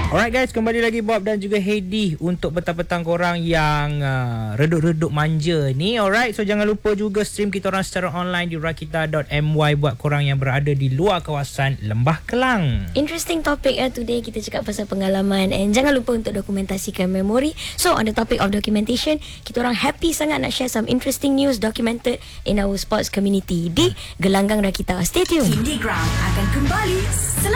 Alright guys, kembali lagi Bob dan juga Heidi untuk petang-petang korang yang reduk-reduk manja ni. Alright, so jangan lupa juga stream kita orang secara online di rakita.my buat korang yang berada di luar kawasan Lembah Kelang. Interesting topic today. Kita cakap pasal pengalaman, and jangan lupa untuk dokumentasikan memori. So on the topic of documentation, kita orang happy sangat nak share some interesting news documented in our sports community di Gelanggang Rakita. Stay tuned. Indie Ground akan kembali